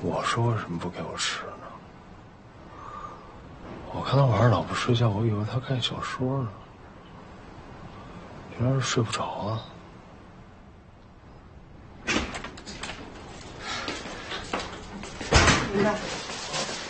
我说为什么不给我吃呢？我看他晚上老不睡觉，我以为他看小说呢，原来是睡不着啊。 明白。